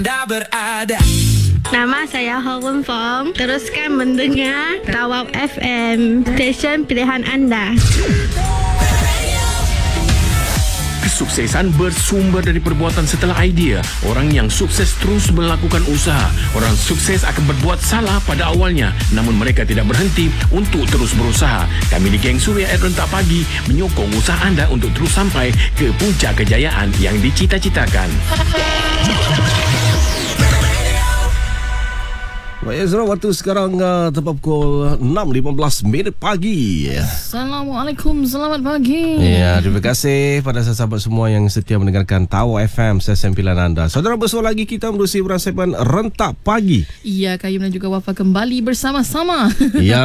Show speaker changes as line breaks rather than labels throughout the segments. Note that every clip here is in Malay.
Anda berada.
Nama saya Howon Fong. Teruskan mendengar Tawau FM, stesen pilihan anda.
Kesuksesan bersumber dari perbuatan setelah idea. Orang yang sukses terus melakukan usaha. Orang sukses akan berbuat salah pada awalnya, namun mereka tidak berhenti untuk terus berusaha. Kami di Geng Suria at Rentak Pagi menyokong usaha anda untuk terus sampai ke puncak kejayaan yang dicita-citakan.
Baik, Ezra, waktu sekarang tepat pukul 6.15 pagi.
Assalamualaikum, selamat pagi.
Ya, terima kasih pada sahabat semua yang setia mendengarkan Tawau FM, stesen pilihan anda. Saudara, bersuara lagi kita menerusi segmen Rentak Pagi.
Ya, Kayum dan juga Wafa kembali bersama-sama.
Ya.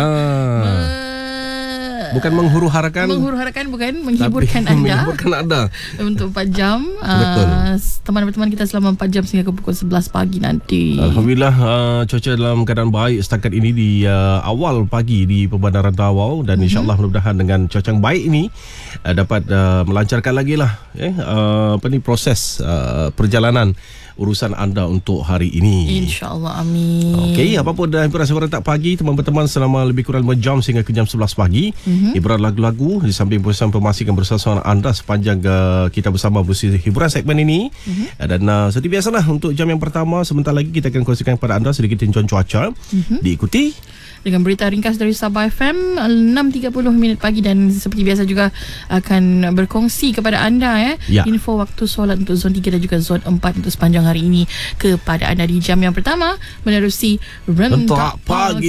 Bukan menghuru-harakan,
bukan menghiburkan anda.
Menghiburkan anda
untuk 4 jam.
Betul.
Teman-teman kita selama 4 jam sehingga ke pukul 11 pagi nanti.
Alhamdulillah, cuaca dalam keadaan baik setakat ini di awal pagi di Perbandaran Tawau. Dan insyaAllah mudah-mudahan dengan cuaca yang baik ini dapat melancarkan lagi lah proses perjalanan urusan anda untuk hari ini.
InsyaAllah, amin.
Okey, apa pun dah hiburan Rentak Pagi teman-teman selama lebih kurang 5 jam sehingga ke jam 11 pagi. Hiburan lagu-lagu di samping pesan pemasikan bersama anda sepanjang kita bersama bersama hiburan segmen ini. Dan seperti biasalah untuk jam yang pertama, sebentar lagi kita akan kongsikan kepada anda sedikit tinjauan cuaca. Diikuti
dengan berita ringkas dari Sabah FM 6.30 pagi, dan seperti biasa juga akan berkongsi kepada anda info waktu solat untuk zon 3 dan juga zon 4 untuk sepanjang hari ini kepada anda di jam yang pertama menerusi Rentak Pagi.